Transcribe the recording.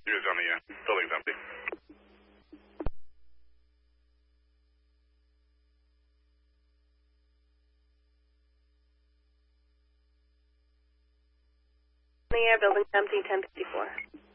You're on the building's empty. The air, building's empty, 1054.